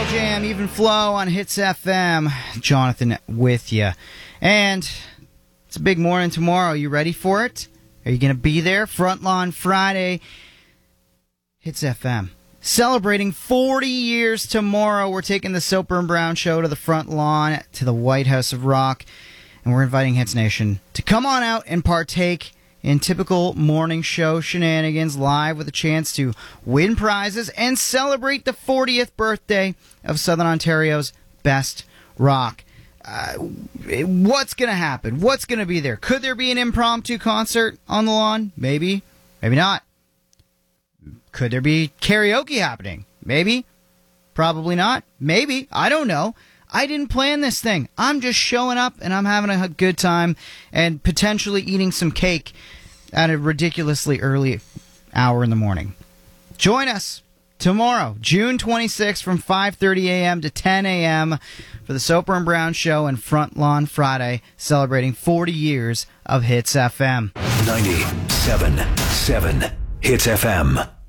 Jam, Even Flow on Hits FM. Jonathan with you. And it's a big morning tomorrow. You ready for it? Are you going to be there? Front Lawn Friday. Hits FM. Celebrating 40 years tomorrow. We're taking the Soper and Brown Show to the front lawn, to the White House of Rock. And we're inviting Hits Nation to come on out and partake in typical morning show shenanigans, live with a chance to win prizes and celebrate the 40th birthday of Southern Ontario's best rock. What's going to happen? What's going to be there? Could there be an impromptu concert on the lawn? Maybe. Maybe not. Could there be karaoke happening? Maybe. Probably not. Maybe. I don't know. I didn't plan this thing. I'm just showing up and I'm having a good time and potentially eating some cake at a ridiculously early hour in the morning. Join us tomorrow, June 26th from 5:30 a.m. to 10 a.m. for the Soper and Brown Show and Front Lawn Friday, celebrating 40 years of Hits FM. 97.7 Hits FM.